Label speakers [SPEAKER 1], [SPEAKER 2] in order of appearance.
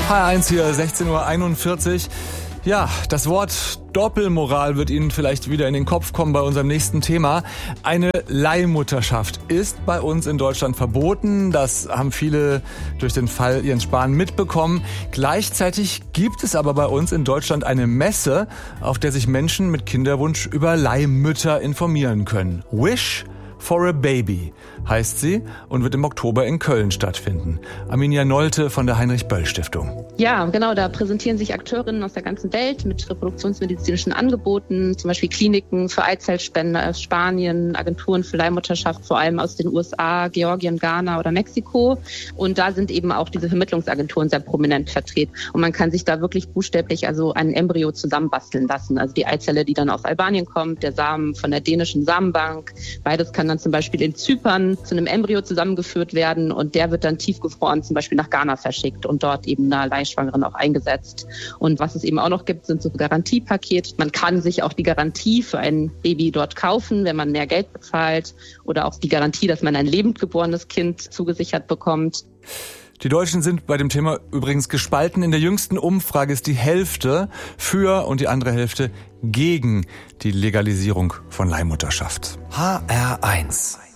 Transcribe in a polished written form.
[SPEAKER 1] H1 hier, 16:41 Uhr. Ja, das Wort Doppelmoral wird Ihnen vielleicht wieder in den Kopf kommen bei unserem nächsten Thema. Eine Leihmutterschaft ist bei uns in Deutschland verboten. Das haben viele durch den Fall Jens Spahn mitbekommen. Gleichzeitig gibt es aber bei uns in Deutschland eine Messe, auf der sich Menschen mit Kinderwunsch über Leihmütter informieren können. Wish for a Baby heißt sie und wird im Oktober in Köln stattfinden. Arminia Nolte von der Heinrich-Böll-Stiftung.
[SPEAKER 2] Ja, genau, da präsentieren sich Akteurinnen aus der ganzen Welt mit reproduktionsmedizinischen Angeboten, zum Beispiel Kliniken für Eizellspende aus Spanien, Agenturen für Leihmutterschaft, vor allem aus den USA, Georgien, Ghana oder Mexiko. Und da sind eben auch diese Vermittlungsagenturen sehr prominent vertreten. Und man kann sich da wirklich buchstäblich also ein Embryo zusammenbasteln lassen. Also die Eizelle, die dann aus Albanien kommt, der Samen von der dänischen Samenbank. Beides kann dann zum Beispiel in Zypern zu einem Embryo zusammengeführt werden und der wird dann tiefgefroren zum Beispiel nach Ghana verschickt und dort eben einer Leihschwangeren auch eingesetzt. Und was es eben auch noch gibt, sind so Garantiepakete. Man kann sich auch die Garantie für ein Baby dort kaufen, wenn man mehr Geld bezahlt, oder auch die Garantie, dass man ein lebend geborenes Kind zugesichert bekommt.
[SPEAKER 1] Die Deutschen sind bei dem Thema übrigens gespalten. In der jüngsten Umfrage ist die Hälfte für und die andere Hälfte gegen die Legalisierung von Leihmutterschaft.
[SPEAKER 3] HR1